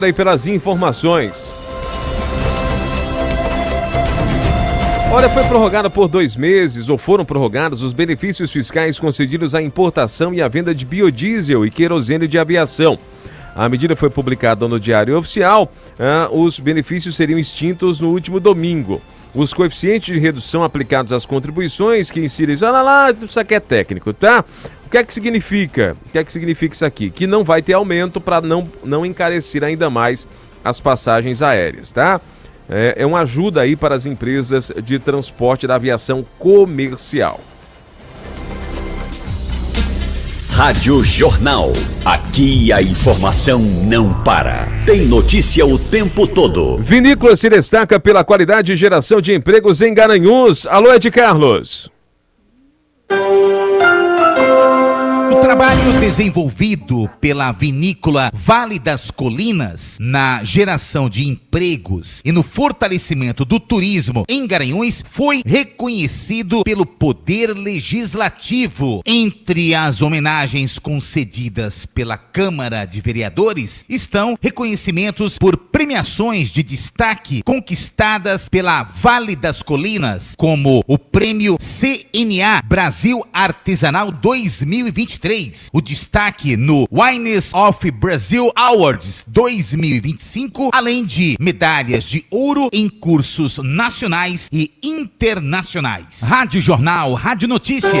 Aí pelas informações. Olha, foi prorrogado por 2 meses, ou foram prorrogados os benefícios fiscais concedidos à importação e à venda de biodiesel e querosene de aviação. A medida foi publicada no Diário Oficial. Os benefícios seriam extintos no último domingo. Os coeficientes de redução aplicados às contribuições que incidem... Olha lá, isso aqui é técnico, tá? O que é que significa? O que é que significa isso aqui? Que não vai ter aumento para não encarecer ainda mais as passagens aéreas, tá? É uma ajuda aí para as empresas de transporte da aviação comercial. Rádio Jornal. Aqui a informação não para. Tem notícia o tempo todo. Vinícola se destaca pela qualidade e geração de empregos em Garanhuns. Alô, Ed Carlos. O trabalho desenvolvido pela vinícola Vale das Colinas na geração de empregos e no fortalecimento do turismo em Garanhuns foi reconhecido pelo Poder Legislativo. Entre as homenagens concedidas pela Câmara de Vereadores estão reconhecimentos por premiações de destaque conquistadas pela Vale das Colinas, como o Prêmio CNA Brasil Artesanal 2023. O destaque no Wines of Brazil Awards 2025, além de medalhas de ouro em cursos nacionais e internacionais. Rádio Jornal, Rádio Notícia.